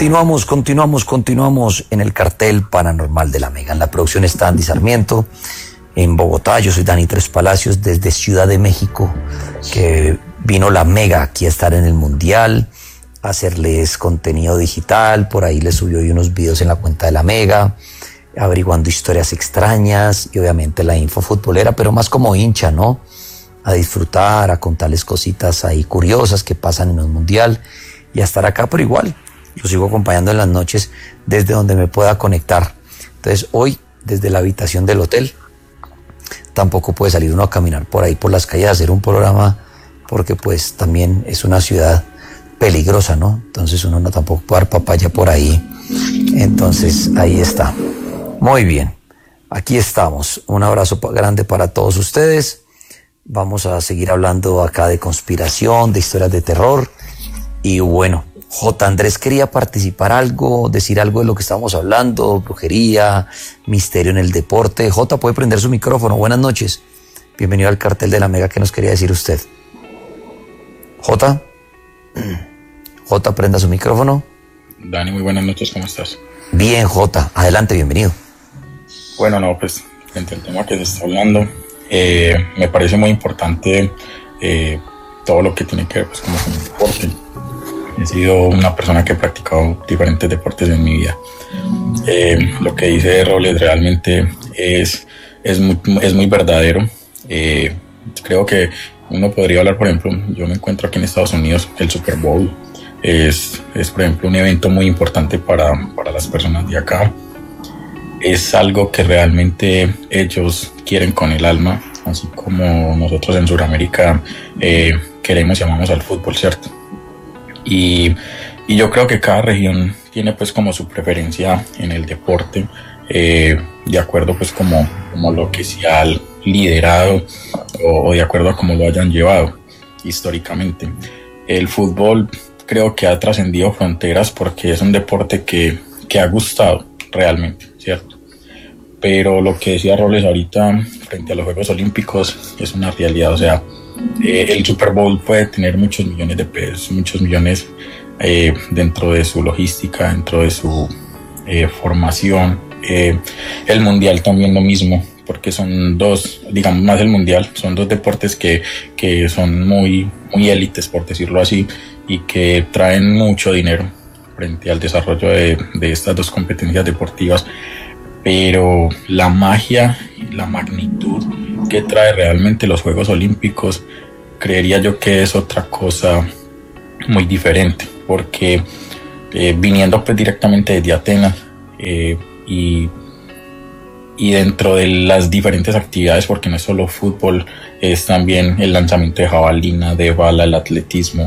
Continuamos en el cartel paranormal de la Mega. En la producción está Andy Sarmiento, en Bogotá. Yo soy Dani Tres Palacios, desde Ciudad de México, que vino la Mega aquí a estar en el Mundial, a hacerles contenido digital. Por ahí les subió unos videos en la cuenta de la Mega, averiguando historias extrañas y obviamente la info futbolera, pero más como hincha, ¿no? A disfrutar, a contarles cositas ahí curiosas que pasan en el Mundial y a estar acá, pero igual lo sigo acompañando en las noches desde donde me pueda conectar. Entonces hoy, desde la habitación del hotel, tampoco puede salir uno a caminar por ahí por las calles a hacer un programa, porque pues también es una ciudad peligrosa, ¿no? Entonces uno no tampoco puede dar papaya por ahí. Entonces ahí está. Muy bien, aquí estamos. Un abrazo grande para todos ustedes. Vamos a seguir hablando acá de conspiración, de historias de terror. Y bueno, J. Andrés quería participar algo, decir algo de lo que estábamos hablando, brujería, misterio en el deporte. J, puede prender su micrófono. Buenas noches. Bienvenido al cartel de la Mega. ¿Qué nos quería decir usted? J. J, prenda su micrófono. Dani, muy buenas noches, ¿cómo estás? Bien, J. Adelante, bienvenido. Bueno, no, pues, entre el tema que se está hablando, me parece muy importante todo lo que tiene que ver pues, como con el deporte. He sido una persona que he practicado diferentes deportes en mi vida. Lo que dice Roles realmente es muy verdadero. Creo que uno podría hablar, por ejemplo, yo me encuentro aquí en Estados Unidos, el Super Bowl es por ejemplo, un evento muy importante para las personas de acá. Es algo que realmente ellos quieren con el alma, así como nosotros en Sudamérica queremos y amamos al fútbol, ¿cierto? Y yo creo que cada región tiene pues como su preferencia en el deporte, de acuerdo pues como lo que se ha liderado o de acuerdo a cómo lo hayan llevado históricamente. El fútbol creo que ha trascendido fronteras porque es un deporte que ha gustado realmente, ¿cierto? Pero lo que decía Roles ahorita frente a los Juegos Olímpicos es una realidad, o sea, el Super Bowl puede tener muchos millones de pesos, muchos millones dentro de su logística, dentro de su formación. El Mundial también lo mismo, porque son dos, digamos más el Mundial, son dos deportes que son muy élites, por decirlo así, y que traen mucho dinero frente al desarrollo de estas dos competencias deportivas. Pero la magia y la magnitud que trae realmente los Juegos Olímpicos, creería yo que es otra cosa muy diferente, porque viniendo pues directamente desde Atenas y dentro de las diferentes actividades, porque no es solo fútbol, es también el lanzamiento de jabalina, de bala, el atletismo,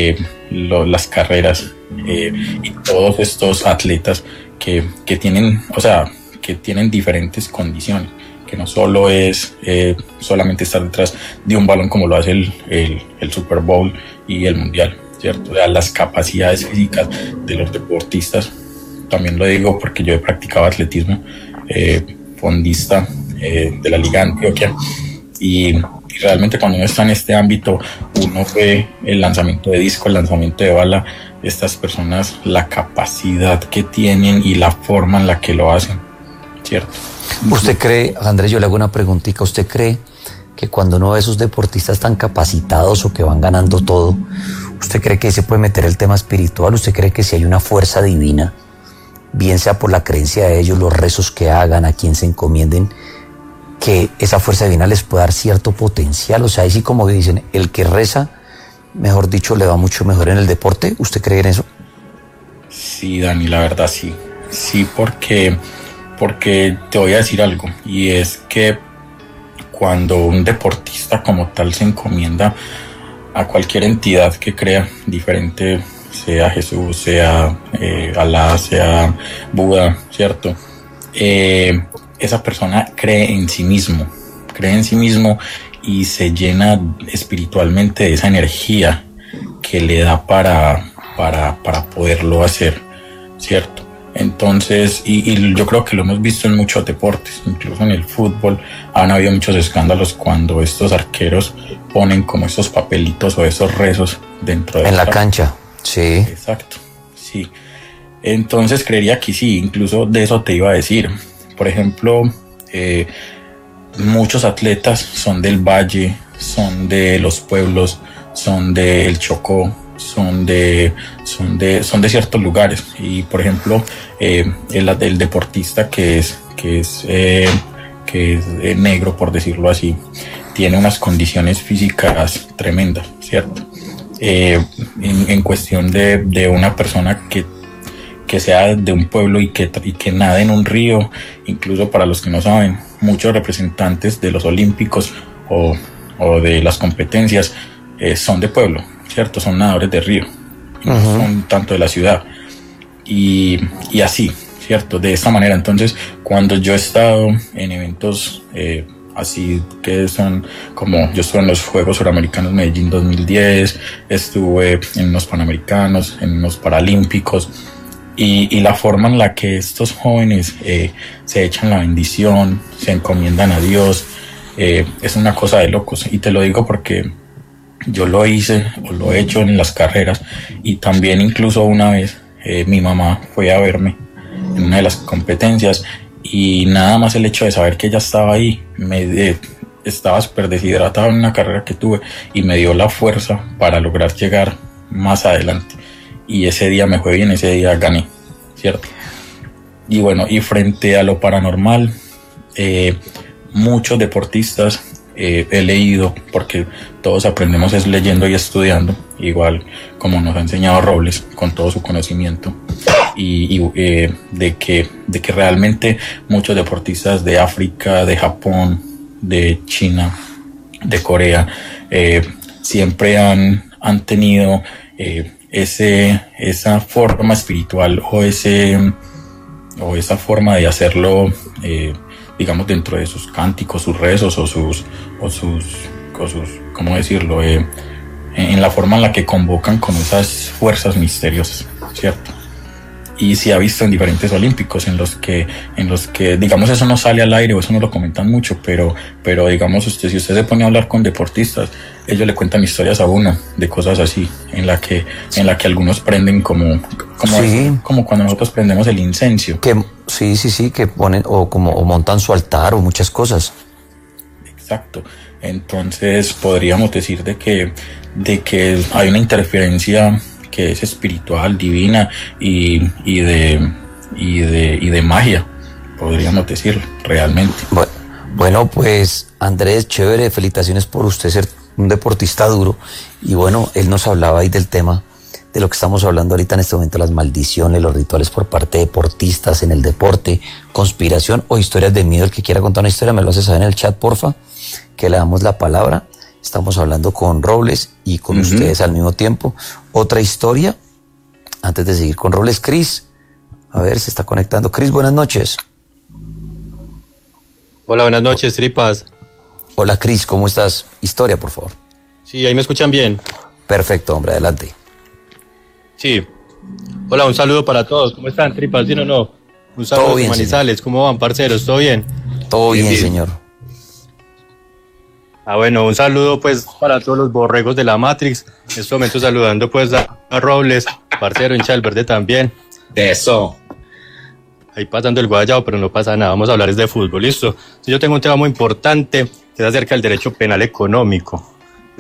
las carreras y todos estos atletas que tienen, o sea, que tienen diferentes condiciones, que no solo es solamente estar detrás de un balón como lo hace el Super Bowl y el Mundial, ¿cierto? O sea, las capacidades físicas de los deportistas, también lo digo porque yo he practicado atletismo, fondista de la Liga de Antioquia, y realmente cuando uno está en este ámbito, uno ve el lanzamiento de disco, el lanzamiento de bala, estas personas, la capacidad que tienen y la forma en la que lo hacen, ¿cierto? ¿Usted cree, Andrés, yo le hago una preguntita, ¿usted cree que cuando uno ve a esos deportistas tan capacitados o que van ganando todo, ¿usted cree que ahí se puede meter el tema espiritual? ¿Usted cree que si hay una fuerza divina, bien sea por la creencia de ellos, los rezos que hagan, a quien se encomienden, que esa fuerza divina les puede dar cierto potencial? O sea, ahí sí, como dicen, el que reza, mejor dicho, le va mucho mejor en el deporte. ¿Usted cree en eso? Sí, Dani, la verdad sí. Sí, porque te voy a decir algo, y es que cuando un deportista como tal se encomienda a cualquier entidad que crea diferente, sea Jesús, sea Alá, sea Buda, ¿cierto? Esa persona cree en sí mismo y se llena espiritualmente de esa energía que le da para poderlo hacer, ¿cierto? Entonces, y yo creo que lo hemos visto en muchos deportes, incluso en el fútbol han habido muchos escándalos cuando estos arqueros ponen como estos papelitos o esos rezos dentro de la cancha. Sí. Exacto, sí. Entonces creería que sí, incluso de eso te iba a decir. Por ejemplo, muchos atletas son del Valle, son de los pueblos, son del Chocó, son de ciertos lugares. Y por ejemplo, el deportista que es negro, por decirlo así, tiene unas condiciones físicas tremendas, ¿cierto? En cuestión de una persona que sea de un pueblo y que nade en un río. Incluso para los que no saben, muchos representantes de los olímpicos o de las competencias son de pueblo, ¿cierto? Son nadadores de río, no son tanto de la ciudad. Y así, ¿cierto? De esta manera. Entonces, cuando yo he estado en eventos así que son como, yo estuve en los Juegos Suramericanos Medellín 2010, estuve en los Panamericanos, en los Paralímpicos, y la forma en la que estos jóvenes se echan la bendición, se encomiendan a Dios, es una cosa de locos. Y te lo digo porque yo lo hice o lo he hecho en las carreras, y también incluso una vez mi mamá fue a verme en una de las competencias, y nada más el hecho de saber que ella estaba ahí, estaba súper deshidratado en una carrera que tuve, y me dio la fuerza para lograr llegar más adelante. Y ese día me fue bien, ese día gané, ¿cierto? Y bueno, y frente a lo paranormal, muchos deportistas he leído, porque todos aprendemos es leyendo y estudiando, igual como nos ha enseñado Robles con todo su conocimiento, y de que realmente muchos deportistas de África, de Japón, de China, de Corea, siempre han tenido esa forma espiritual o esa forma de hacerlo, digamos, dentro de sus cánticos, sus rezos o sus ¿cómo decirlo? En la forma en la que convocan con esas fuerzas misteriosas, ¿cierto? Y se ha visto en diferentes olímpicos en los que digamos, eso no sale al aire o eso no lo comentan mucho, pero digamos, si usted se pone a hablar con deportistas, ellos le cuentan historias a uno de cosas así, en la que algunos prenden como cuando nosotros prendemos el incenso. Que ponen o montan su altar o muchas cosas. Exacto. Entonces podríamos decir de que hay una interferencia que es espiritual, divina y de magia, podríamos decirlo, realmente. Bueno, pues Andrés, chévere, felicitaciones por usted ser un deportista duro. Y bueno, él nos hablaba ahí del tema de lo que estamos hablando ahorita en este momento, las maldiciones, los rituales por parte de deportistas en el deporte, conspiración o historias de miedo. El que quiera contar una historia me lo hace saber en el chat, porfa, que le damos la palabra. Estamos hablando con Robles y con ustedes al mismo tiempo. Otra historia, antes de seguir con Robles, Cris, a ver, se está conectando. Cris, buenas noches. Hola, buenas noches, tripas. Hola, Cris, ¿cómo estás? Historia, por favor. Sí, ahí me escuchan bien. Perfecto, hombre, adelante. Sí. Hola, un saludo para todos. ¿Cómo están, tripas? ¿Bien o no? Un saludo a Manizales. ¿Cómo van, parceros? ¿Todo bien? Todo bien, señor. Bueno, un saludo pues para todos los borregos de la Matrix. En este momento saludando pues a Robles, parcero, hincha del verde también. Eso. Ahí pasando el guayabo, pero no pasa nada, vamos a hablar de fútbol, ¿listo? Sí, yo tengo un tema muy importante, que es acerca del derecho penal económico.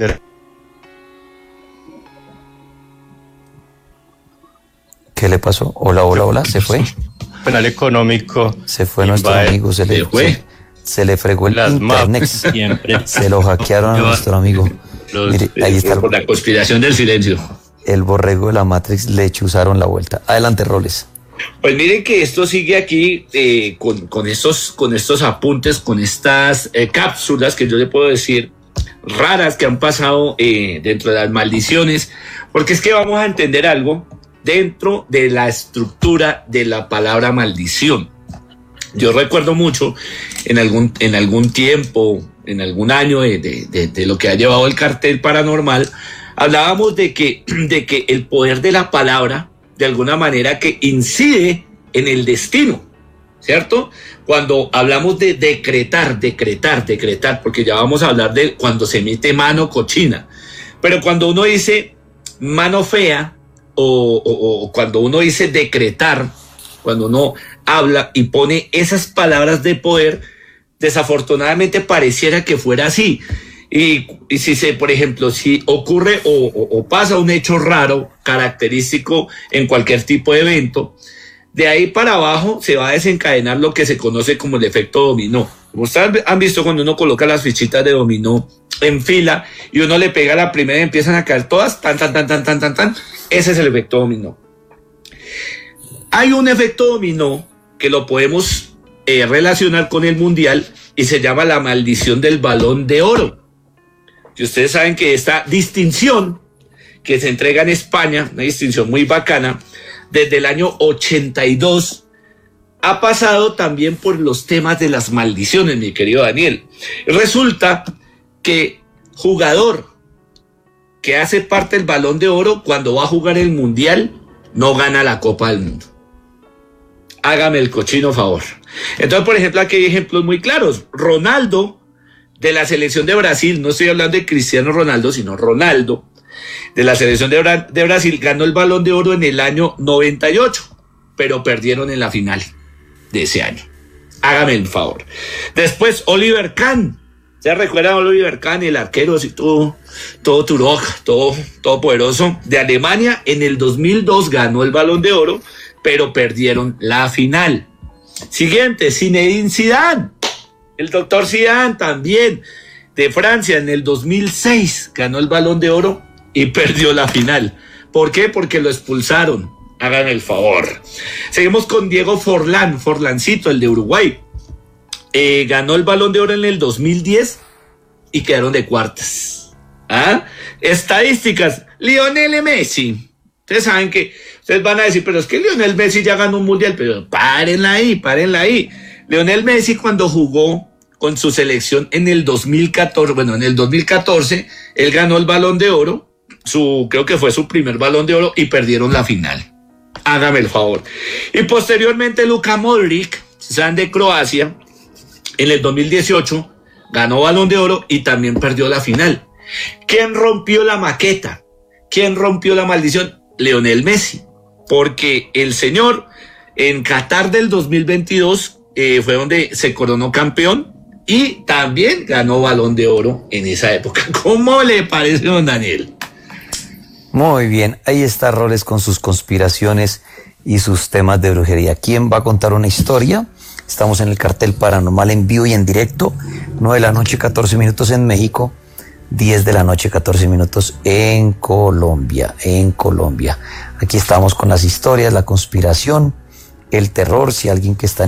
¿Qué le pasó? Hola, ¿se fue? Penal económico. Se fue nuestro amigo, se le fregó el internet, se lo hackearon a nuestro amigo. Mire, ahí está por la conspiración del silencio. El borrego de la Matrix le chuzaron la vuelta. Adelante, Roles. Pues miren que esto sigue aquí con estos apuntes, con estas cápsulas que yo le puedo decir raras que han pasado dentro de las maldiciones, porque es que vamos a entender algo dentro de la estructura de la palabra maldición. Yo recuerdo mucho en algún tiempo, en algún año de lo que ha llevado el cartel paranormal, hablábamos de que el poder de la palabra, de alguna manera, que incide en el destino, ¿cierto? Cuando hablamos de decretar, porque ya vamos a hablar de cuando se emite mano cochina, pero cuando uno dice mano fea, o cuando uno dice decretar, cuando uno habla y pone esas palabras de poder, desafortunadamente pareciera que fuera así. Y si por ejemplo, si ocurre o pasa un hecho raro, característico en cualquier tipo de evento, de ahí para abajo se va a desencadenar lo que se conoce como el efecto dominó. Ustedes han visto cuando uno coloca las fichitas de dominó en fila y uno le pega la primera y empiezan a caer todas, tan. Ese es el efecto dominó. Hay un efecto dominó que lo podemos relacionar con el mundial y se llama la maldición del Balón de Oro. Y ustedes saben que esta distinción que se entrega en España, una distinción muy bacana, desde el año 82, ha pasado también por los temas de las maldiciones, mi querido Daniel. Resulta que jugador que hace parte del Balón de Oro, cuando va a jugar el Mundial, no gana la Copa del Mundo. Hágame el cochino favor. Entonces, por ejemplo, aquí hay ejemplos muy claros. Ronaldo, de la selección de Brasil, no estoy hablando de Cristiano Ronaldo, sino Ronaldo, de la selección de Brasil, ganó el Balón de Oro en el año 98, pero perdieron en la final de ese año. Hágame el favor. Después, Oliver Kahn. ¿Se recuerdan a Oliver Kahn, el arquero así todo Turok, todo poderoso, de Alemania? En el 2002 ganó el Balón de Oro, pero perdieron la final. Siguiente, Zinedine Zidane. El doctor Zidane también, de Francia, en el 2006 ganó el Balón de Oro y perdió la final. ¿Por qué? Porque lo expulsaron. Hagan el favor. Seguimos con Diego Forlán, Forlancito, el de Uruguay. Ganó el Balón de Oro en el 2010 y quedaron de cuartas. Estadísticas, Lionel Messi. Ustedes saben que, ustedes van a decir, pero es que Lionel Messi ya ganó un mundial, pero párenla ahí. Lionel Messi, cuando jugó con su selección en el 2014, él ganó el Balón de Oro, creo que fue su primer Balón de Oro, y perdieron la final. Hágame el favor. Y posteriormente Luka Modric, saben, de Croacia, en el 2018 ganó Balón de Oro y también perdió la final. ¿Quién rompió la maqueta? ¿Quién rompió la maldición? Lionel Messi, porque el señor en Qatar del 2022 fue donde se coronó campeón y también ganó Balón de Oro en esa época. ¿Cómo le parece, don Daniel? Muy bien, ahí está Roles con sus conspiraciones y sus temas de brujería. ¿Quién va a contar una historia? Estamos en el Cartel Paranormal en vivo y en directo, 9 de la noche, 14 minutos en México, 10 de la noche, 14 minutos en Colombia. Aquí estamos con las historias, la conspiración, el terror. Si alguien que está